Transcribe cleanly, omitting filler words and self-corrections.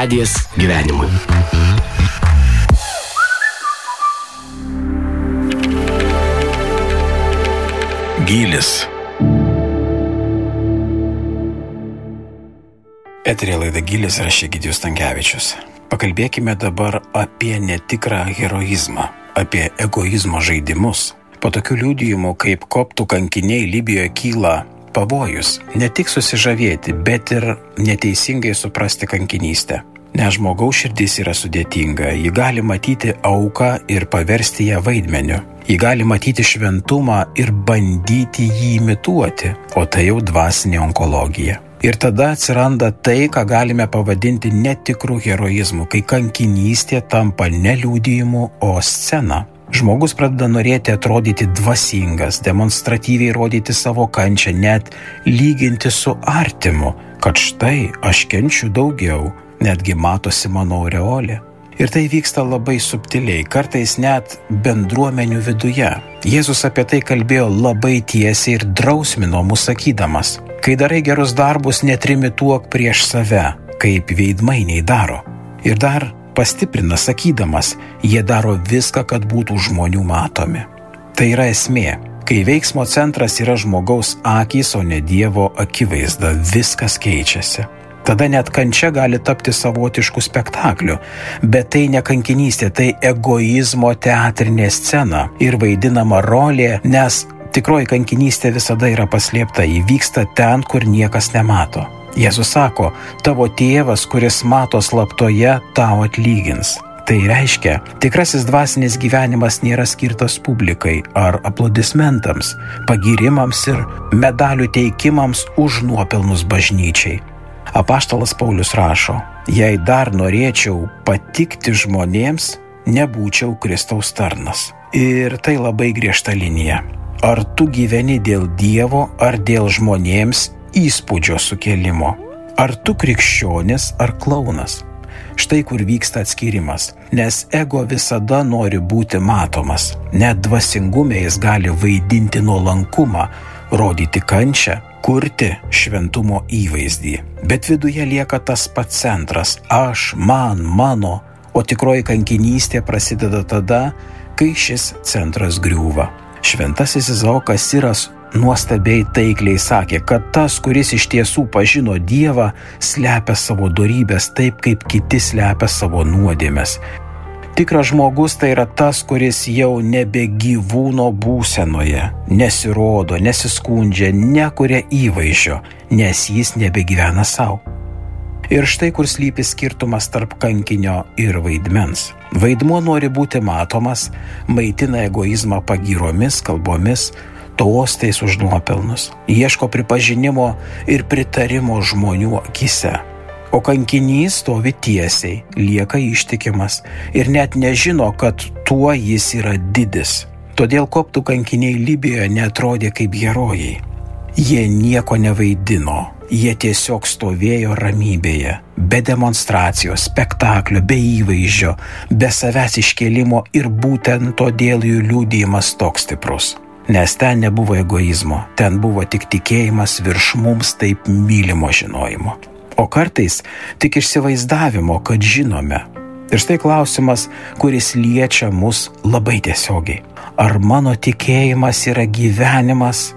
Radijas gyvenimui. Gylis. Eteryje laida Gylis ir aš Egidijus Stankevičius. Pakalbėkime dabar apie netikrą heroizmą, apie egoizmo žaidimus. Po tokių liudijimų kaip koptų kankiniai Libijoje kyla pavojus ne tik susižavėti, bet ir neteisingai suprasti kankinystę. Nes žmogaus širdis yra sudėtinga, ji gali matyti auką ir paversti ją vaidmeniu. Ji gali matyti šventumą ir bandyti jį imituoti, o tai jau dvasinė onkologija. Ir tada atsiranda tai, ką galime pavadinti netikrų heroizmų, kai kankinystė tampa ne liudijimu, o scena. Žmogus pradeda norėti atrodyti dvasingas, demonstratyviai rodyti savo kančią, net lyginti su artimu, kad štai aš kenčiu daugiau, netgi matosi mano aureolė. Ir tai vyksta labai subtiliai, kartais net bendruomenių viduje. Jėzus apie tai kalbėjo labai tiesiai ir drausmino mus sakydamas: kai darai gerus darbus, netrimituok prieš save, kaip veidmainiai daro. Ir dar pastiprina sakydamas: jie daro viską, kad būtų žmonių matomi. Tai yra esmė. Kai veiksmo centras yra žmogaus akys, o ne Dievo akivaizda, viskas keičiasi. Tada net kančia gali tapti savotišku spektakliu, bet tai ne kankinystė, tai egoizmo teatrinė scena ir vaidinama rolė, nes tikroji kankinystė visada yra paslėpta, ji vyksta ten, kur niekas nemato. Jėzus sako: tavo tėvas, kuris mato slaptoje, tau atlygins. Tai reiškia, tikrasis dvasinis gyvenimas nėra skirtas publikai ar aplodismentams, pagyrimams ir medalių teikimams už nuopelnus bažnyčiai. Apaštalas Paulius rašo: jei dar norėčiau patikti žmonėms, nebūčiau Kristaus tarnas. Ir tai labai griežta linija. Ar tu gyveni dėl Dievo ar dėl žmonėms įspūdžio sukėlimo? Ar tu krikščionis ar klaunas? Štai kur vyksta atskyrimas, nes ego visada nori būti matomas. Net dvasingume jis gali vaidinti nuolankumą, rodyti kančią, kurti šventumo įvaizdį. Bet viduje lieka tas pats centras – aš, man, mano, o tikroji kankinystė prasideda tada, kai šis centras griūva. Šventasis Izaokas Siras nuostabiai taikliai sakė, kad tas, kuris iš tiesų pažino Dievą, slepia savo dorybės taip, kaip kiti slepia savo nuodėmes. Tikras žmogus tai yra tas, kuris jau nebe gyvūno būsenoje, nesirodo, nesiskundžia, nekuria įvaizdžio, nes jis nebegyvena savo. Ir štai kur slypi skirtumas tarp kankinio ir vaidmens. Vaidmuo nori būti matomas, maitina egoizmą pagyromis, kalbomis, tostais už nuopelnus, ieško pripažinimo ir pritarimo žmonių akyse. O kankinys stovi tiesiai, lieka ištikimas ir net nežino, kad tuo jis yra didis. Todėl koptų kankiniai Libijoje neatrodė kaip herojai. Jie nieko nevaidino, jie tiesiog stovėjo ramybėje, be demonstracijos, spektaklio, be įvaizdžio, be savęs iškėlimo ir būtent todėl jų liudijimas toks stiprus. Nes ten nebuvo egoizmo, ten buvo tik tikėjimas virš mums taip mylimo žinojimo. O kartais tik įsivaizdavimo, kad žinome. Ir štai klausimas, kuris liečia mus labai tiesiogiai. Ar mano tikėjimas yra gyvenimas